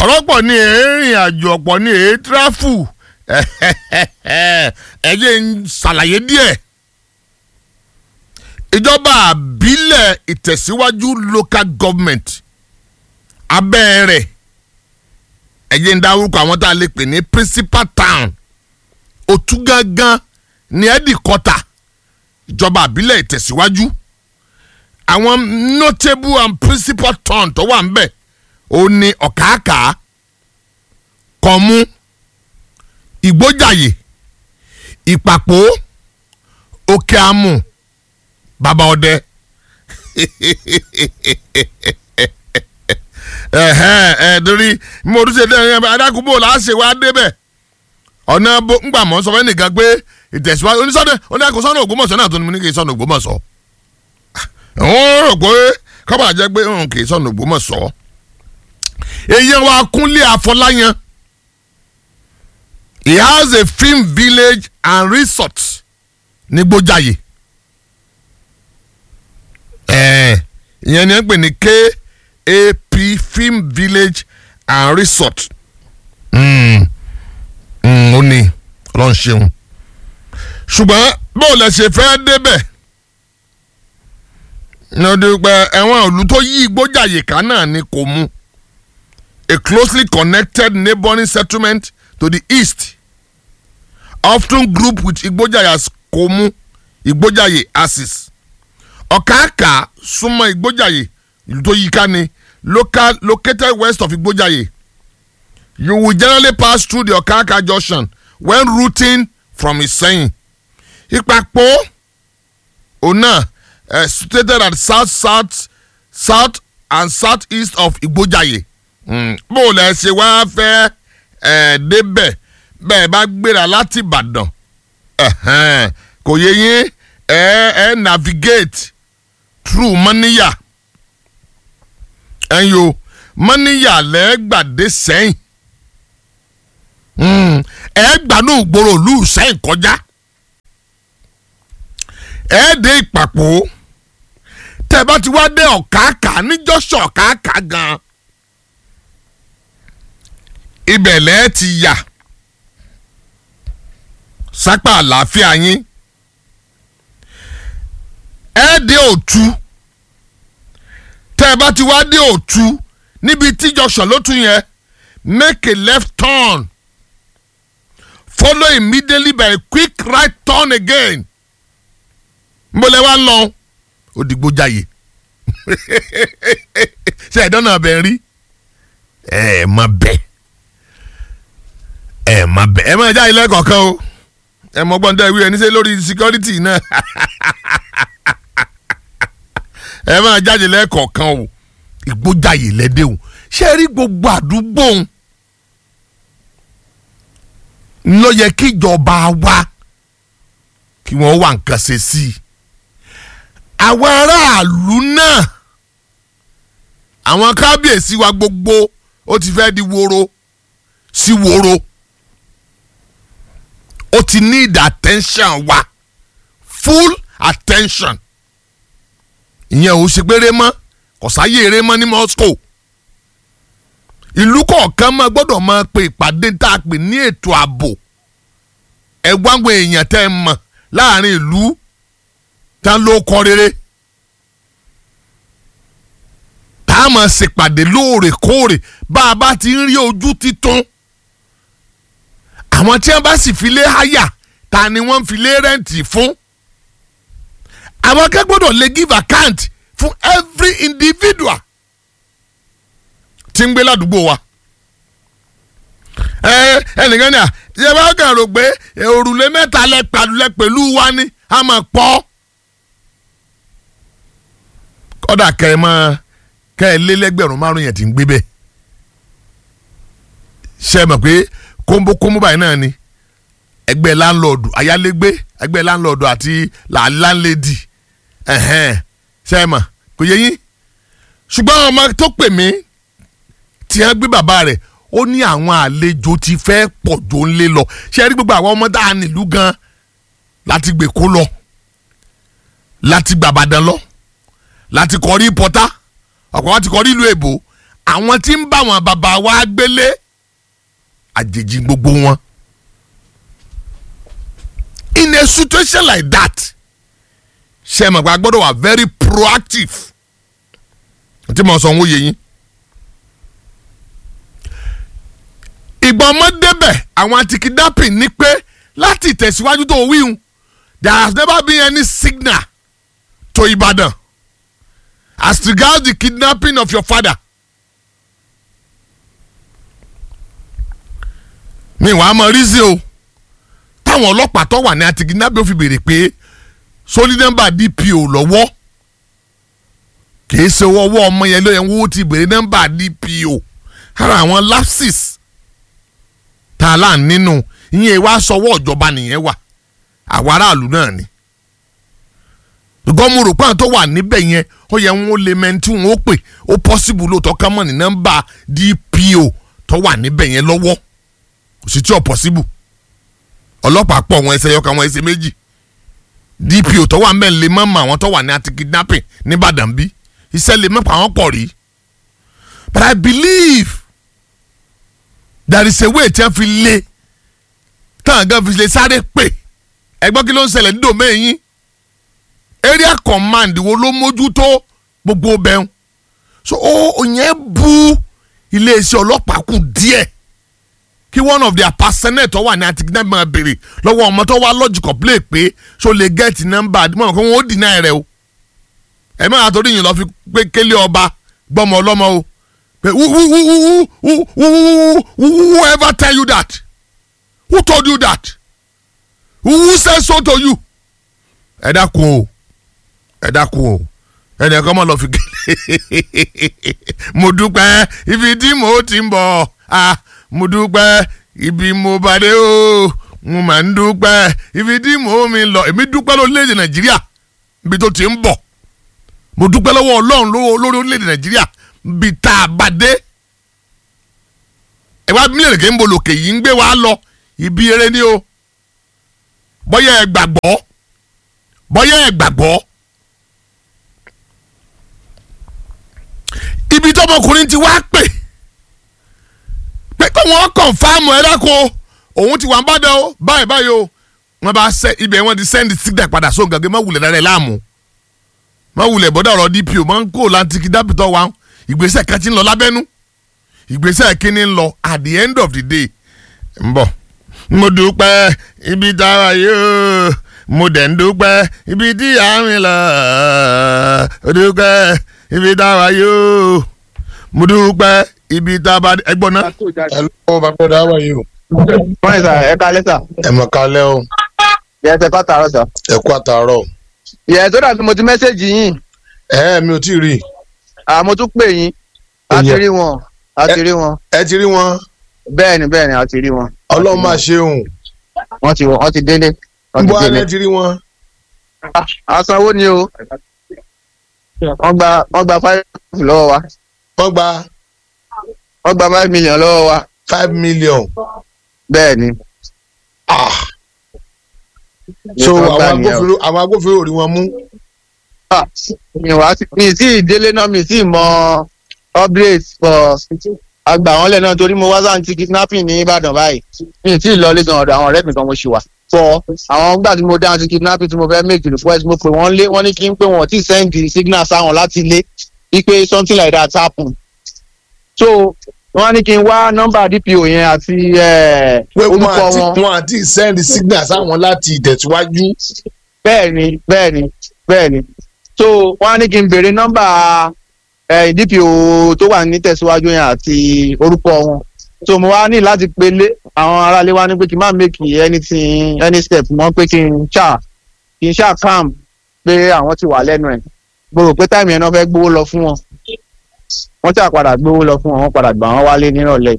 ọ̀rọ̀pọ̀ ní ìrìn àjò ọ̀pọ̀ ní tráfù ẹ jẹ́ ń ṣàlàyé díẹ̀. ìjọba àbílẹ̀ ìtẹ̀síwájú local government abẹ́ rẹ̀ ẹ jẹ́ ń dárúkọ àwọn tá a lè pè ní principal town Òtúgángan ní ẹ́dìkọ́tà ìjọba àbílẹ̀ ìtẹ̀síwájú. àwọn notable and principal town tó wà ń bẹ̀ ó ní Ọ̀kàkà, Kọ̀mú, Ìgbójàyè, Ìpàpó, Òkè Àmù, Bàbá Ọdẹ. Torí mo tún ṣe dẹ́rẹ́ adágúnbó láṣẹ wá débẹ̀ ọ̀nà ńgbà mọ́ sọ fẹ́ nìkan pé ìtẹ̀síwájú onísọ́dẹ̀ oníkàkọ́sọ́nà Ògbómọ̀ṣọ́ náà tó ní mo ní kí n sọ́nà Ògbómọ̀ṣọ́. wọ́n rò pé kọ́bà jẹ́ pé kì í sọ́nà Ògbómọ̀ṣọ́. èyí wa Kúnlé Afọláyan, he has a film village and resort ní Gbójàyè. ìyẹn ni wọ́n pè ní KAP film village and resort. ó ní ọlọ́run ṣeun ṣùgbọ́n bóun lè ṣe fẹ́ débẹ̀ nígbà ẹ̀wọ̀n ìlú tó yí Gbójàyè ká náà ni Kòmú, a closely connected neighboring settlement to the east, often grouped with Igbójàyè as Kòmú Igbójàyè axis. Ọ̀kàkà súnmọ́ Igbójàyè ìlú tó yí ká ni located west of Igbójàyè. You will generally pass through the Ọ̀kàkà junction when routing from Ìsẹ́yìn. Ìpàpọ̀ ọ̀nà situated at south and southeast of Igbójàyè. bó o lè ṣe wá fẹ́ débẹ̀ bẹ́ẹ̀ bá gbéra láti Ìbàdàn kò yẹ yín navigate through Mọ́níyà ẹ̀yọ́ Mọ́níyà lẹ́gbàdé Sẹ́yìn gbàánú ìgboro ìlú Sẹ́yìn kọjá dé Ìpàpọ̀ tẹ́ bá ti wá dé Ọ̀kàkà níjọ́sọ̀ Ọ̀kàkà gan ibẹ̀ lẹ́ẹ̀ ti yà sápá àlàáfíà yín dé Òtú tẹ́ bá ti wá dé Òtú níbi tí junction ló tún yẹn make a left turn follow immediately by a quick right turn again mbọlẹ wa lọ Òdìgbòjàyè ṣe ẹ̀dọ́nà bẹ̀ rí má bẹ̀ má já ilé kọ̀ọ̀kan o mọ gbọ́n tẹ́ ìwé ẹni ṣe lórí security náà má jáde lẹ́ẹ̀kọ̀ọ̀kan o Ìgbójàyè lẹ́dẹ̀ o ṣe rí gbogbo àdúgbò ló yẹ kí ìjọba wa kí wọ́n wá nǹkan ṣe sí i. àwọn aráàlú náà àwọn kábíyèsí wa gbogbo ó ti fẹ́ di woro sí woro ó ti need attention wa full attention ìyẹn ò ṣe péré mọ́ kò sáyé eré mọ́ ní Moscow. ìlú kọ̀ọ̀kan máa gbọ́dọ̀ máa pe ìpàdé tá a pè ní ètò ààbò ẹ̀gbọ́n èèyàn tẹ́ ẹ mọ̀ láàrin ìlú tá ló kọ rere tá a máa ṣèpàdé lóòrèkóòrè bá a bá ti ń rí ojú títún àwọn tí wọ́n bá sì fi lé háyà ta ni wọ́n fi lé rẹ́ǹtì fún àwọn akẹ́kọ̀ọ́ gbọ́dọ̀ lè give account fún every individual tí ń gbé ládùúgbò wa. ẹnìkan ní à ṣe bá kàn rò pé òrùlé mẹ́ta lẹ pẹ̀lú wa ni a máa pọ̀. kọ́dà kẹ́ ẹ lé lẹ́gbẹ̀rún márùn-ún yẹn ti ń gbé bẹ́ẹ̀. ṣe é mọ̀ pé kóńbókóńbó báyìí náà ni ẹgbẹ́ láńlọ́ọ̀dù ayálégbé ẹgbẹ́ láńlọ́ọ̀dù àti láńlédì ṣe é mọ̀ kò yẹ yín. ṣùgbọ́n ọmọ tó pè mí tí wọ́n gbé bàbá rẹ̀ ó ní àwọn àlejò ti fẹ́ pọ̀ jò ń lé lọ ṣe é rí gbogbo àwọn ọmọ dáa nílùú gan láti gbé kó lọ láti gbàbàdàn lọ láti kọrí pọ́tà ọ̀pọ̀ wọn ti kọrí ìlú èbó àwọn tí ń bá wọn bàbá wa gbélé àjèjì gbogbo wọn. In a situation like that ṣe mọ̀ pé a gbọ́dọ̀ wà very proactive tí mo sọ ń wòye yín. ìgbà ọmọdé bẹ̀ àwọn anti-kidnapping ní pé láti ìtẹ̀síwájú tó wíhun there has never been any signal to Ibadan as regards the kidnapping of your father. mi wàá mọ rízì o táwọn ọlọ́pàá tó wà ní anti-kidnapping ó fi béèrè pé sólí nọ́mbà DPO lọ́wọ́ kìí ṣe ọwọ́ ọmọ yẹn lóye wọ́n ti béèrè nọ́mbà DPO ara àwọn lapses tá a là ń nínú ìyẹn wá sọwọ́ ìjọba nìyẹn wà àwọn aráàlú náà ni gọ́mù rò pé àwọn tó wà níbẹ̀ yẹn ó yẹ wọn ó lè mẹ́ntì wọn ó pè ó possible lóòótọ́ ká mọ̀ ní nọ́mbà DPO tó wà níbẹ̀ yẹn lọ́wọ́ kò sí tí ò possible ọlọ́pàá pọ̀ wọn ẹsẹ̀ yọkan wọn ẹsẹ̀ méjì DPO tó wà ń bẹ̀ lè mọ̀ mọ́ àwọn tó wà ní anti-kidnapping nìbàdàn bí iṣẹ́ lè mọ̀ pa àwọn pọ̀ rí but I believe there is a way tí wọ́n fi lé táwọn gan fi lè sáré pè ẹgbọ́n kí ló ń ṣẹlẹ̀ ní domain yín area command wo ló mójútó gbogbo bẹ́ẹ̀ so ó yẹn bú iléeṣẹ́ ọlọ́pàá kù díẹ̀ kí one of their personnel tó wà ní anti-kidnapping máa béèrè lọ́wọ́ ọmọ tó wá lọ́jì complain pé so lè get number mọ̀ kó wọ́n ó deny rẹ̀ o ẹ̀ máa torí yìí lọ fi pé kélé ọba gbọ́mọ ọlọ́mọ o whoever tell you that who told you that who said so to you ẹ dákun o ẹnì kan mọ̀ lọ fi kélé mo dúpẹ́ ibi tí mo ti ń bọ̀ mo dúpẹ́ ibi mo bá dé o mo máa ń dúpẹ́ ibi tí mo mi lọ èmi dúpẹ́ lórílẹ̀‐èdè Nàìjíríà ibi tó ti ń bọ̀ mo dúpẹ́ lọ́wọ́ Ọlọ́run lórí orílẹ̀‐èdè Nàìjíríà ibi tá a bá dé ẹ wá mílíọ̀nù kì í ń bo lòkè yìí ń gbé wa lọ ibi eré ni o bọ́yá ẹ gbàgbọ́ ibi tọmọkùnrin ti wá pè kó wọn kọ̀nfàmù ẹ dákun òun ti wà ń bàdàn o báyìí o wọn bá ibẹ̀ wọn ti send signal padà sóhun gàgé má wulẹ̀ dára ẹ̀ láàmú má wulẹ̀ bọ́dà ọ̀rọ̀ DPO máa ń kó lanti-kidnapping tó wà ìgbésẹ̀ kan ti ń lọ lábẹ́nú ìgbésẹ̀ kínní ń lọ at the end of the day ń bọ̀ mo dúpẹ́ ibi táwa yóò mo dẹ̀ ń dúpẹ́ ibi tí à ń rìn lọ mo dúpẹ́ ibi táwa yóò mo dúpẹ́ ibi tá a bá ẹgbọ́n náà. ẹ lọ́wọ́ bàbá ọ̀dà wà yìí o. wọ́n sà ẹ kálẹ́ sà. ẹ mọ̀ kálẹ́ o. yẹ ẹ kọ́ àtàrọ̀ sà. ẹ kú àtàrọ̀. yẹ tó dàbí mo ti mẹ́sẹ̀gì yín. mi ò tí ì rí. mo tún pè yín a ti rí wọn. ẹ ti rí wọn. bẹ́ẹ̀ni a ti rí wọn. Ọlọ́run máa ṣeun. wọ́n ti délé. ń bọ́ alẹ́ ti rí wọn. asanwó ni o wọ́n gba 5 lọ́wọ́ wa. wọ́n gba $5 million lọ́wọ́ wa. 5 million. bẹ́ẹ̀ni. so àwọn agbófinró rí wọn mú. mi sì délé náà mi sì mọ update for àgbà wọn lẹ náà torí mo wá sáà ti kidnapping ní Ìbàdàn báyìí mi tí ì lọ lẹ́gàn ọ̀dọ̀ àwọn ọ̀rẹ́ mi kan mo ṣì wà fọ àwọn gbà tí mo dáhùn ti kidnapping tí mo fẹ́ make request mo pè wọ́n lé wọ́n ní kí n pé wọ́n ti send the signal sáwọn láti lé wípé something like that happen so wọ́n ní kí n wá nọ́mbà DPO yẹn àti orúkọ wọn. wọ́n àti send signal sáwọn láti ìtẹ̀síwájú. bẹ́ẹ̀ni so wọ́n ní kí n béèrè nọ́mbà DPO tó wà ní tẹ̀síwájú yẹn àti orúkọ wọn so mo wá ní láti pélé àwọn aráalé wa ní pé kí n má make any step mọ́ pé kí n ṣáà calm pé àwọn ti wà lẹ́nu ẹ̀ mo rò pé táìmù yẹn náà fẹ́ gbówó lọ fún wọn wọ́n ti àpadà gbówó lọ fún wọn wọ́n padà gbà wọ́n wálé nírọ̀lẹ́.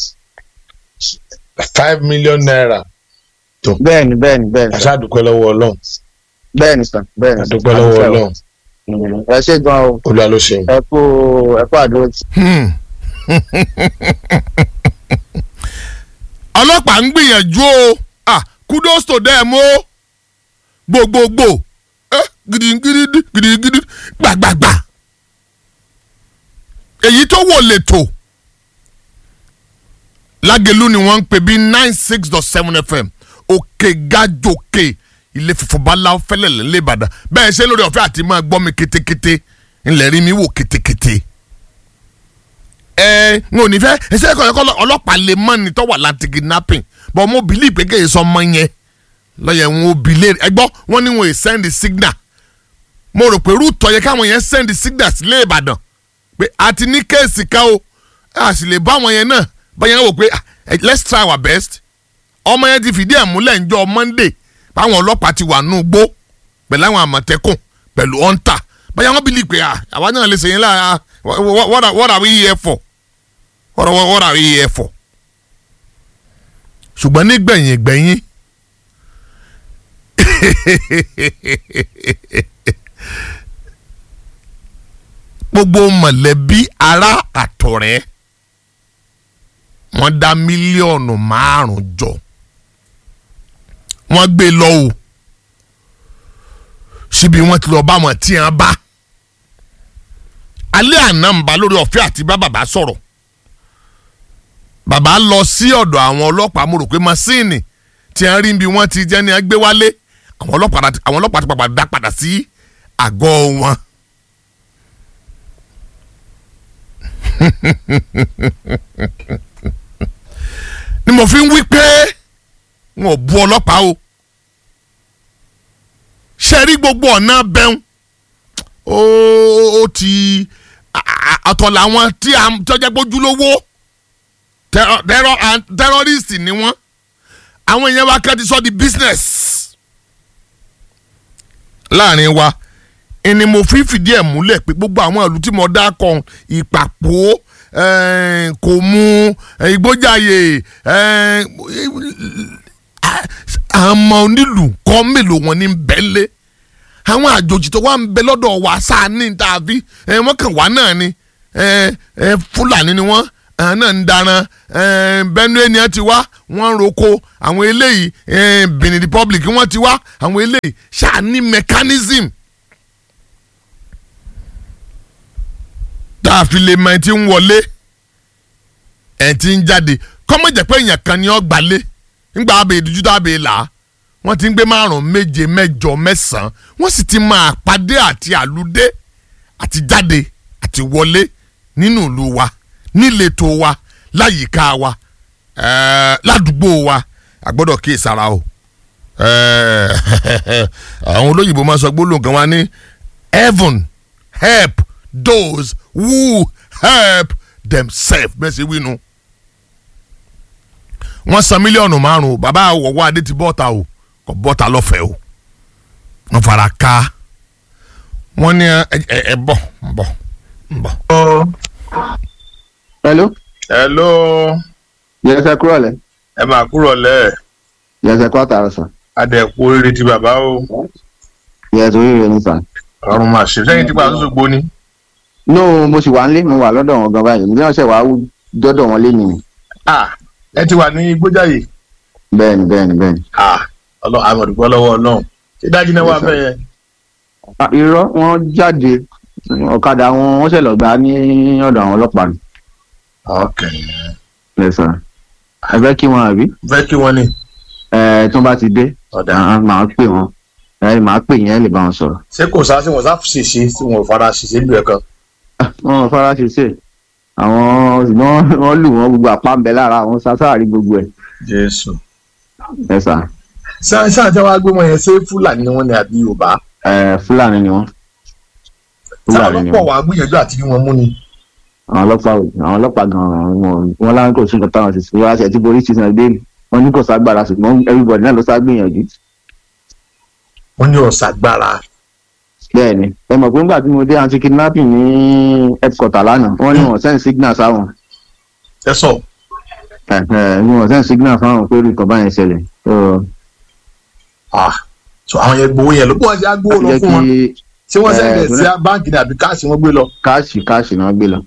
5 million naira. bẹ́ẹ̀ni. aṣáàdúpẹ́ lọ́wọ́ Ọlọ́run. bẹ́ẹ̀ni sàn bẹ́ẹ̀ni. àdúpẹ́ lọ́wọ́ Ọlọ́run. ẹ ṣe gan o. Olúwa ló ṣe. ẹ kú àdúró. ọlọ́pàá ń gbìyànjú o kudos to them o gbogbogbò gidigidi gbàgbàgbà èyí tó wò lẹ́tọ̀ Lágẹ̀lú ni wọ́n ń pè bí 96.7 FM òkè gàjòkè ilé fífọ́ bala fẹ́lẹ̀ lẹ́lẹ́ Ìbàdàn bẹ́ẹ̀ ṣe lórí ọ̀fẹ́ àti máa gbọ́ mi kétékété ńlẹ̀ rí mi wò kétékété. N ò ní fẹ́ ẹsẹ̀ ẹ̀kọ́ ọlọ́pàá lè mọ́ ni tó wà láti kidnapping bọ́ mo bìlí pé kéye sọ mọ́ yẹn lọ́yẹ̀ wọn ò bìlẹ̀ ẹgbọ́ wọn ni wọn ò send signal mo rò pé rúùtọ̀ yẹ káwọn yẹn send signal sílé Ìbàdàn pé àti ní kéèsì ká o a sì lè bá wọn yẹn náà báyẹn wò pé let's try our best ọmọ yẹn ti fìdí ẹ̀ múlẹ̀ ńjọ́ Monday báwọn ọlọ́pàá ti wà nù gbó pẹ̀lú àwọn àmọ̀tẹ́kùn pẹ̀lú ọ̀ǹtà báyẹn wọ́n bìlí pé àwa náà lè ṣèyìn lára what are we here for what are we here for ṣùgbọ́n ní gbẹ̀yìn gbogbo mọ̀lẹ́bí ará àtọ̀rẹ́ wọ́n dá mílíọ̀nù 5 jọ wọ́n gbé lọ o síbi wọ́n ti lọ bá wọn tí wọ́n bá alẹ́ àná ń bá lórí ọ̀fẹ́ àti bá bàbá sọ̀rọ̀ bàbá lọ sí ọ̀dọ̀ àwọn ọlọ́pàá mo rò pé masíìnì tí wọ́n rí bí wọ́n ti jẹ́ ní ẹgbẹ́ wálé àwọn ọlọ́pàá ti pàpà dá padà sí àgọ́ wọn. ni mo fi ń wí pé wọn ò bu ọlọ́pàá o ṣe rí gbogbo ọ̀nà bẹ́ẹ̀ ó ti àtọ̀ làwọn tí a tọ́jà gbójúlówó terrorist ni wọ́n àwọn èèyàn wa kẹ́ ti sọ di business láàrin wa ẹni mo fi fìdí ẹ̀ múlẹ̀ pé gbogbo àwọn ìlú tí mo dá kan Ìpàpọ̀ kò mú Ìgbójàyè àmọ́ onílù kọ́ mélòó wọn ní bẹ́lẹ̀ àwọn àjòjì tó wà ń bẹ lọ́dọ̀ wa sáà ní tàbí wọ́n kàn wá náà ni Fúlàní ni wọ́n náà ń daran Benue ni ẹ ti wá wọ́n ń roko àwọn eléyìí Benin Republic wọ́n ti wá àwọn eléyìí ṣáà ní mechanism tá a fi lè mọ ẹ ti ń wọlé ẹ ti ń jáde kọ́mọ̀ jẹ́ pé èèyàn kan ni ó gbalé ńgbà abẹ́ ìdíjú tá a bẹ̀ là á wọ́n ti ń gbé 5, 7, 8, 9 wọ́n sì ti máa pàdé àti àlùdé àti jáde àti wọlé nínú ìlú wa níletò wa láyìíká wa ládùúgbò wa àgbọ́dọ̀ kíyèsára o àwọn olóyìnbó máa sọ gbólóhùn kan wá ní heaven help those who help themselves bẹ́ẹ̀ sì wínú. wọ́n san mílíọ̀nù 5 bàbá àwọ̀wọ́ adé ti bọ́ta o kò bọ́ta lọ́fẹ̀ẹ́ o wọ́n fara ká wọ́n ní ẹ bọ̀ ń bọ̀. hello. yẹsẹ kúrò lẹ. ẹ máa kúrò lẹ. yẹsẹ kó àtàrà sàn. adẹ̀kú oríire ti bàbá o. yẹsẹ oríire ní sàn. ọrùn máa ṣe sẹ́yìn tí pa àtúnṣe ni. no mo sì wà nílé mo wà lọ́dọ̀ wọn gan báyìí mi náà ṣe wàá dọ́dọ̀ wọn lé nìyí. ẹ ti wà ní Ìgbójàyè. bẹ́ẹ̀ni. Ọlọ́run àwọn olùgbọ́ lọ́wọ́ Ọlọ́run ṣé dájú náà wà bẹ́ẹ̀ yẹn. irọ́ wọn jáde ọ̀kadà wọn ṣẹ̀ lọ gbà ní ọ̀dọ̀ àwọn ọlọ́pàá ni. ok. lẹ́sàn ẹ fẹ́ kí wọn àbí. fẹ́ kí wọ́n ní. tó bá ti dé màá pè wọn màá pè yẹn lè bá wọn sọ̀rọ̀. ṣé kò sá sí wọn sáà ṣèṣe tí wọn ò fara ṣèṣe lù ẹ kan. wọn ò fara ṣèṣe àwọn ṣùgbọ́n wọ́n lù wọ́n gbogbo àpá ń bẹ lára àwọn sásáàrí gbogbo ẹ̀. Jésù. lẹ́sàn. sáà tí wàá gbé wọn yẹn ṣé Fúlàní ni wọ́n ní àbí Yorùbá. Fúlàní ni wọ́n. sáà lọ́pọ̀ wàá gbìyànjú àti bí wọ́n mú ni. àwọn ọlọ́pàá gan-an wọn láwọn kò sí nǹkan táwọn ṣe sí wọn láti ẹ̀ tí polisi náà dé wọn ní kò ságbára ṣùgbọ́n everybody náà ló sá gbìyànjú. wọ́n ní ọ̀sàgbára. bẹ́ẹ̀ni ẹ mọ̀ pé nígbà tí mo dé anti kidnapping ní headquarter lánàá wọ́n ní wọ́n send signal sáwọn. ẹ sọ. ní wọ́n send signal sáwọn pé olùkọ́ báyẹn ṣẹlẹ̀. so àwọn yẹn gbowó yẹn ló bó wọn ṣe á gbowó lọ fún wọn ṣé wọ́n sẹ́yìn sí báńkì ní àbí káàṣì wọ́n gbé lọ. káàṣì náà gbé lọ.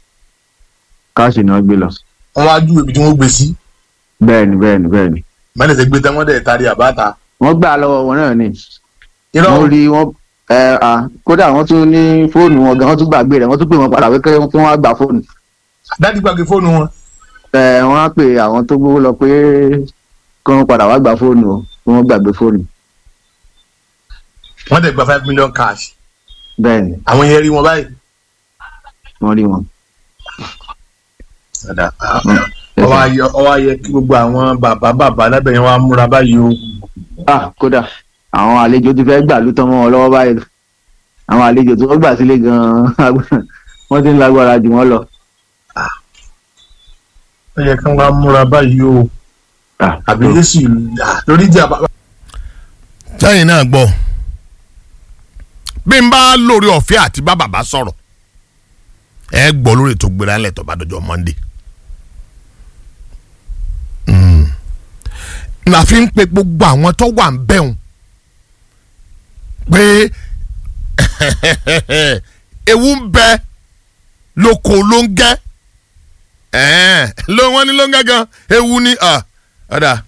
wọ́n wá ju ibi tí wọ́n gbé sí. bẹ́ẹ̀ni. mẹ́lẹ̀ tẹ́ gbé tẹ́ wọ́n dẹ̀ tari àbáta. wọ́n gbà lọ́wọ́ wọn náà ni. wọ́n rí wọn kódà wọ́n tún ní fóònù wọn gan wọ́n tún gbàgbé rẹ̀ wọ́n tún pè wọ́n padà pé kí wọ́n á gba fóònù. dádì gbàgbé fóònù wọn. wọ́n á pè àwọn tó gbówó lọ pé kí wọ́n padà wá gba fóònù o kí wọ́n gbàgbé fóònù. wọ́n dẹ̀ gba 5 million cash. bẹ́ẹ̀ni. àwọn yẹn rí wọn báyìí. wọ́n rí wọn. ọwọ́ ayẹ kí gbogbo àwọn bàbá lábẹ́yẹn wa múra báyìí o. kódà àwọn àlejò ti fẹ́ gbà ló tán mọ́ wọn lọ́wọ́ báyìí àwọn àlejò tó gbà sílé gan-an wọ́n ti ń lágbára jù wọ́n lọ. ó yẹ kí wọ́n múra báyìí o. àbí yéṣù lórí ìjà bàbá. sẹ́yìn náà gbọ́ bí n bá lórí ọ̀fẹ́ àti bá bàbá sọ̀rọ̀ ẹ gbọ́ lórí ètò gbéra ńlẹ̀ tó bá dọjọ́ Monday. la fi ń pe gbogbo àwọn tó wà ń bẹ̀rùn pé ewu ń bẹ lóko ló ń gẹ́ wọ́n ní ló ń gẹ́ gan ewu ní ọ̀dà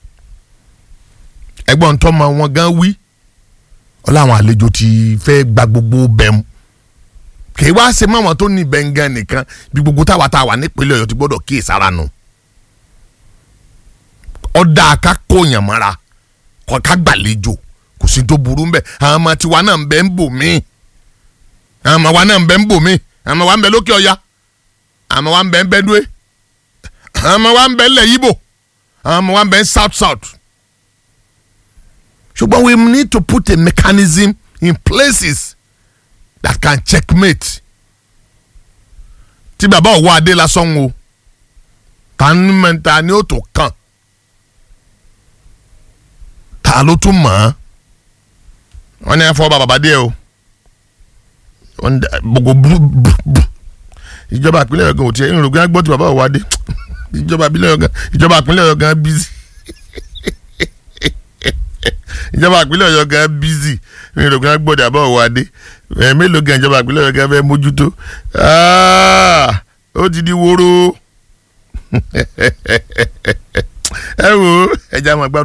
ẹgbọ́n tó mọ wọn gan wí ọláwọn àlejò ti fẹ́ gba gbogbo bẹ̀rùn kì í wá ṣe mọ́ àwọn tó ní bẹ́ngàn nìkan bí gbogbo táwa nípínlẹ̀ Ọ̀yọ́ ti gbọ́dọ̀ kíyèsára nù. ọ̀dà ká kóyàn mọ́ra ká gbàlejò kò sí tó burú mbẹ́ àwọn ọmọ tiwa náà ń bẹ ń bò mí àwọn ọmọ wa náà ń bẹ ń bò mí àwọn ọmọ wa ń bẹ lókè ọya àwọn ọmọ wa ń bẹ ń Benue àwọn ọmọ wa ń bẹ ńlẹ̀ Yíbò àwọn ọmọ wa ń bẹ ń south. ṣùgbọ́n we need to put a mechanism in places that can checkmate. tí bàbá òwò adé lásán o ta ni ó tó kàn ta ló tún mọ̀ ọ́ wọ́n ní ẹ̀fọ́ bàbá díẹ̀ o gbogbo ìjọba ìpínlẹ̀ Ọ̀yọ́ ò tiẹ̀ ìrògùn gbọ́ tí bàbá òwò adé ìjọba ìpínlẹ̀ Ọ̀yọ́ gan busy ìjọba ìpínlẹ̀ Ọ̀yọ́ gan busy ìrògùn gbọ́ tí bàbá òwò adé mélòó gan ìjọba ìpínlẹ̀ Ọ̀yọ́ gan fẹ́ mójútó ó ti di wóró ẹ wo ẹja máa gbádùn.